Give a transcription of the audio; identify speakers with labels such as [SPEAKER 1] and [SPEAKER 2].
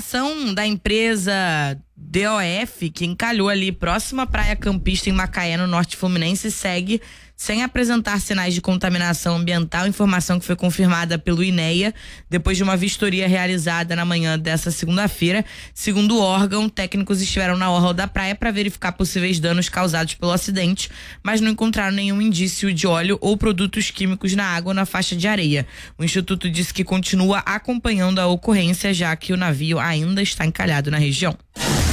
[SPEAKER 1] embarcação da empresa DOF, que encalhou ali próxima à Praia Campista em Macaé, no norte fluminense, segue sem apresentar sinais de contaminação ambiental, informação que foi confirmada pelo INEA depois de uma vistoria realizada na manhã dessa segunda-feira. Segundo o órgão, técnicos estiveram na orla da praia para verificar possíveis danos causados pelo acidente, mas não encontraram nenhum indício de óleo ou produtos químicos na água ou na faixa de areia. O Instituto disse que continua acompanhando a ocorrência, já que o navio ainda está encalhado na região.